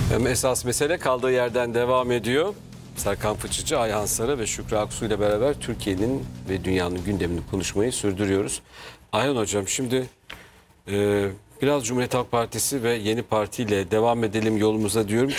Esas mesele kaldığı yerden devam ediyor. Serkan Fıçıcı, Ayhan Sarı ve Şükrü Aksu ile beraber Türkiye'nin ve dünyanın gündemini konuşmayı sürdürüyoruz. Ayhan Hocam, şimdi biraz Cumhuriyet Halk Partisi ve yeni partiyle devam edelim yolumuza diyorum.